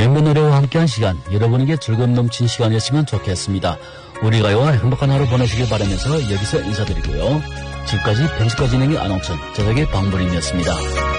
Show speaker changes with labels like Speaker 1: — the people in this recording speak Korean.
Speaker 1: 명문 노래와 함께한 시간, 여러분에게 즐거움 넘친 시간이었으면 좋겠습니다. 우리 가요와 행복한 하루 보내시길 바라면서 여기서 인사드리고요. 지금까지 편집과 진행의 안홍천, 제작의 박무림이었습니다.